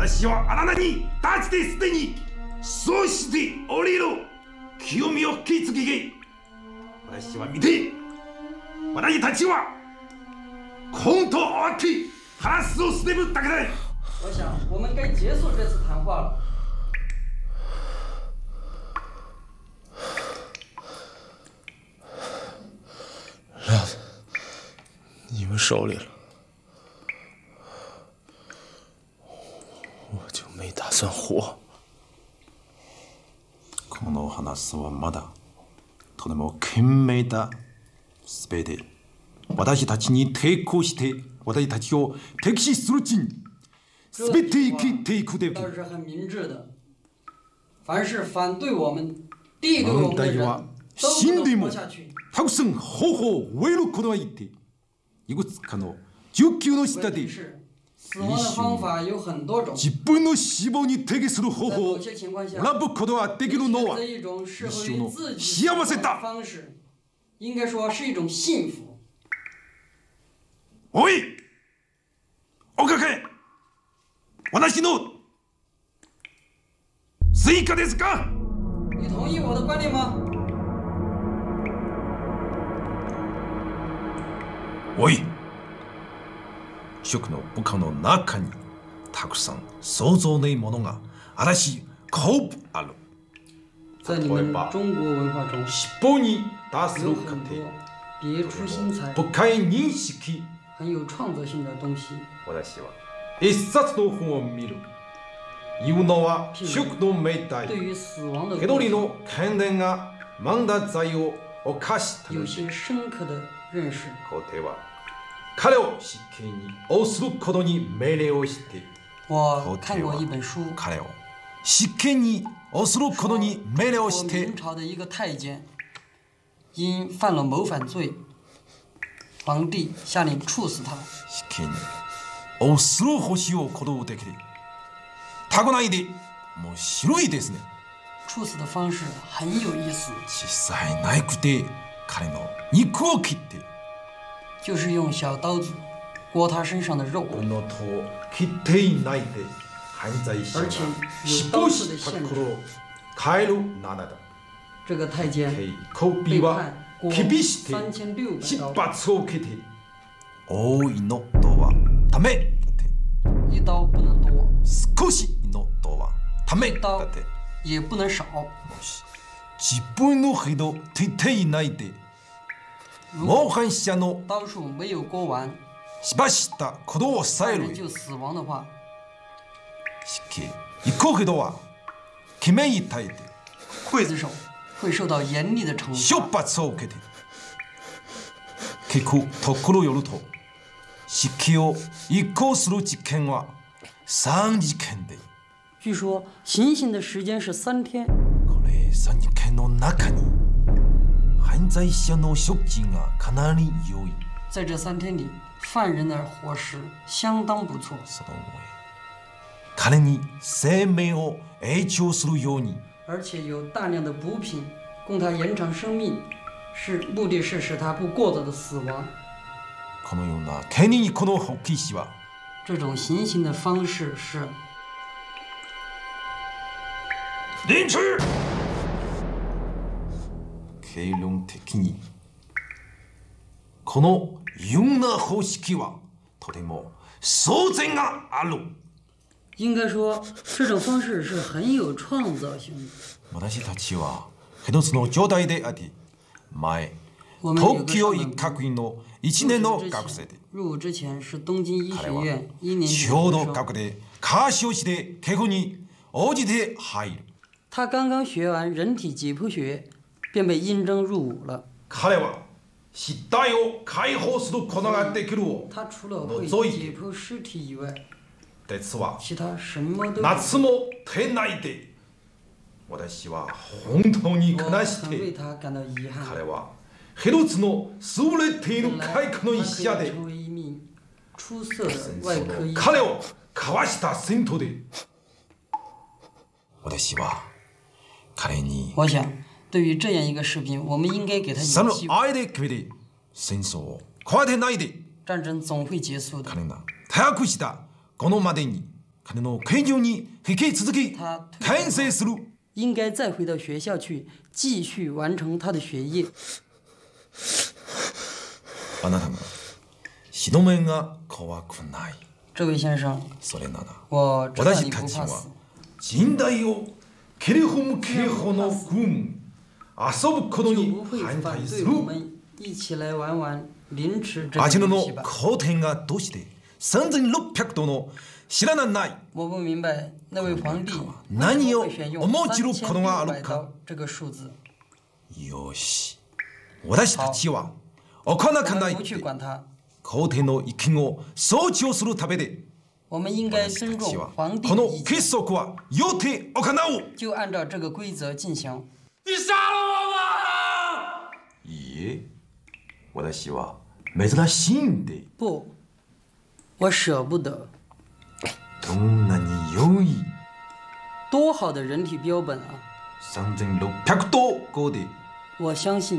私はあなたに立ちですでにそうしておりろ清みを引き継ぎ私は見て私たちは空と大きい発想するだけだ。 我想我们该结束这次谈话了。 撂在你们手里了，我就没打算活。 この話はまだとても賢明だ。すべて私たちに抵抗して私たちを敵視する人すべて生きていくべき。 倒是很明智的。凡是反对我们、敌对我们的人，都不能活下去。 たくさん方法を得ることがいて、いくつかの19の下で死亡的方法有很多种。 自分の死亡に適する方法を選ぶことができるのは一種一種の幸せだ。 方式应该说是一种幸福。 おい、おかけ、私の追加ですか？ 你同意我的观点吗？ おい、食の部下の中にたくさん想像のものが嵐こうある。 在你们中国文化中， 尻尾に出す有る過很多程、 别出心裁、 深い認識。 很有创造性的东西。 私は一冊の本を見る。言うのは食の命題。 对于死亡的一人の賢人が万田罪を犯した有些深刻的认识。 皇帝は彼を死刑に応することに命令をして、 我看过一本书， 彼を死刑に応することに命令をし说て明朝的一个太监因犯了谋反罪，皇帝下令处死他。 死刑に応する方針を行うだけでたくないでもう白いですね。 处死的方式很有意思， 実際なくて彼の肉を切って就是用小刀子割他身上的肉， 自分の頭を切っていないで犯罪者が死亡した頃を帰るなだ。 这个太监コピーは被判厳して 3600 執刀， 罰を受けて多いのとはダメだって一刀不能多， 少しのとはダメ一刀だって。 也不能少。 もし自分の非道徹底いないで模範者の刀术没有割完， しばしたことをさえる犯人就死亡的话， 死刑一個けどは決めいたいで刽子手会受到严厉的惩処罚。 罰を受けて聞くところによると死刑を移行する事件は3事件で据说行刑的时间是3天。 これ3事件の中に犯罪者の食事がかなり良い。 在这3天里，犯人的伙食相当不错。 その上彼に生命を延長するように而且有大量的补品供他延长生命，目的是使他不过早的死亡。 このような手にこの法規師は这种行刑的方式是臨終。経論的にこのような方式はとても創然がある。 应该说这种方式是很有创造性的。 私たちは一つの状態であり前我们有東京个医学院の1年の学生で入伍之前是东京医学彼は院1年级ちょうど的学学で歌唱して稽古に応じて入る。 他刚刚学完人体解剖学，便被应征入伍了。 彼は死体を解放することができるを他除了会除い解て剖尸体以外， 鉄は其他什么都夏も手ないで。私は本当に我悲し很为て他感到遗憾。 彼は一つの優れている本来外科の医者で他可以成为一名出色的外科医生。 彼をかわした戦闘で私は彼に我想，对于这样一个士兵，我们应该给他その勇气。 愛で決めて戦争を超えてないで战争总会结束的。 彼が早くしたこのまでに彼の会場に引き続き完成する。 应该再回到学校去，继续完成他的学业。 あなたが死ぬ面が怖くない。 这位先生， それなら我知道私你不たちは怕死。 人代をケルホム警報の軍遊ぶことに就不会反対す反对我る。 们一起来玩玩凌迟这あちらの个游戏吧。 皇帝がどうして3600度の知らない。 我不明白那位皇帝为什何を么会選用お持ちのことがある 3600 か。 刀这个数字。 よし、私たちは行か我ない们不去で管他， 皇帝の意見を尊重するためで、 我们应该私尊重たちは皇帝この的意见， 結束は予定行おう。 就按照这个规则进行。 你杀了我吧！ いいえ、私は珍しいんで。 不，我舍不得。 どんなに良い多好的人体标本啊！ 3600度後で我相信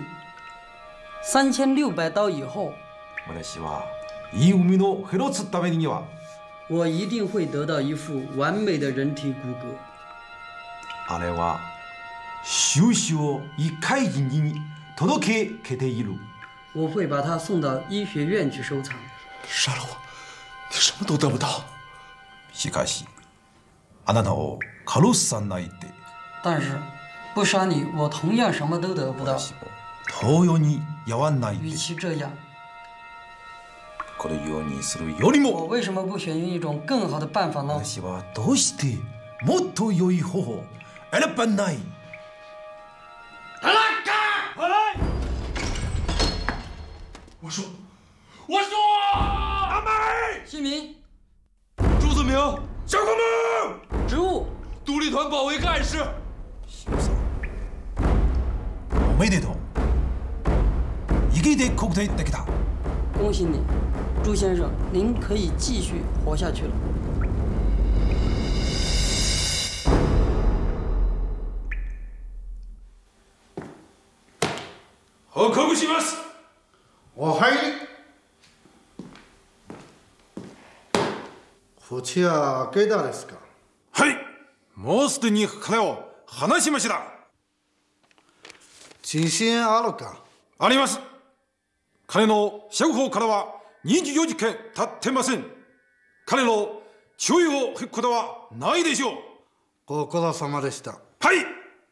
3600刀以后， 私はいい海の拾つためには我一定会得到一副完美的人体骨骼。 あれは収支を医会人に届けている。 我会把它送到医学院去收藏。 杀了我，你什么都得不到。 しかしあなたを殺さないで但是不杀你，我同样什么都得不到。 私を同様にやわない与で。 其这样， このようにするより我も为什么不选用一种更好的办法呢？ 私はどうしてもっと良い方法を選ばない。 我说， 阿美、 姓名、 朱子明， 小公公、 职务、 独立团保卫干事。 おめでとう。生きて国体できた。 恭喜你，朱先生，您可以继续活下去了。 報告します。 お入り。こちらゲダですか。 はい、もうすでに彼を話しました。 自信あるか。 あります。彼の釈放からは24時間経ってません。彼の注意を引くことはないでしょう。 ご苦労様でした。 はい。